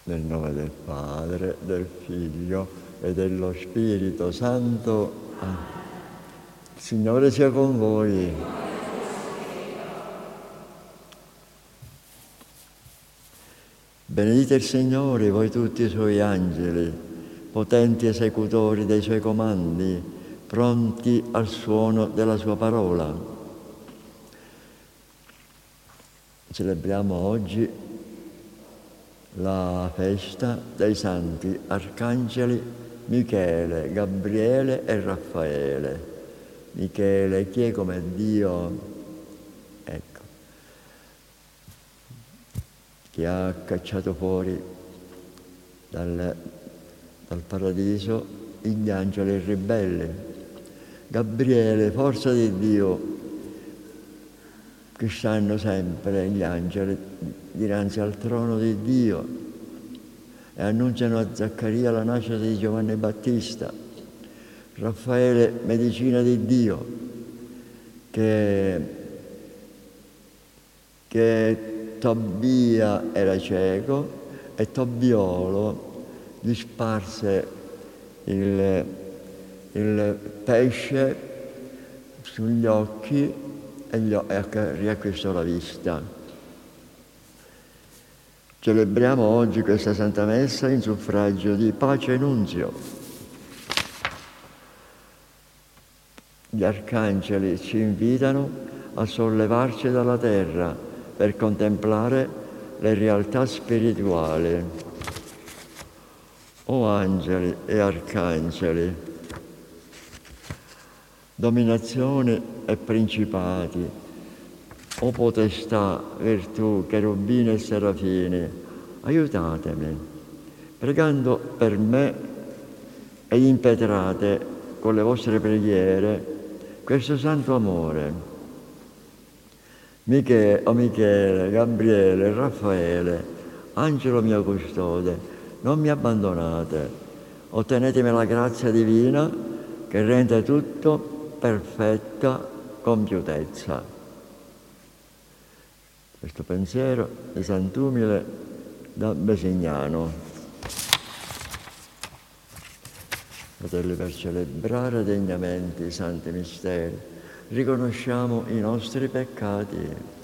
Nel nome del Padre, del Figlio e dello Spirito Santo. Il Signore sia con voi. Benedite il Signore, voi tutti i Suoi angeli, potenti esecutori dei Suoi comandi, pronti al suono della Sua parola. Celebriamo oggi la festa dei santi arcangeli Michele, Gabriele e Raffaele. Michele, chi è come Dio? Ecco, che ha cacciato fuori dal paradiso gli angeli ribelli. Gabriele, forza di Dio, che stanno sempre gli angeli dinanzi al trono di Dio e annunciano a Zaccaria la nascita di Giovanni Battista. Raffaele, medicina di Dio, che Tobia era cieco e Tobiolo gli sparse il pesce sugli occhi e riacquistò la vista. Celebriamo oggi questa Santa Messa in suffragio di Pace Nunzio. Gli arcangeli ci invitano a sollevarci dalla terra per contemplare le realtà spirituali. O angeli e arcangeli, dominazioni e principati, o potestà, virtù, cherubini e serafini, aiutatemi, pregando per me e impetrate con le vostre preghiere questo santo amore. Michele, Gabriele, Raffaele, angelo mio custode, non mi abbandonate, ottenetemi la grazia divina che rende tutto perfetta compiutezza. Questo pensiero di Sant'Umile da Besignano. Fratelli, per celebrare degnamente i santi misteri, riconosciamo i nostri peccati.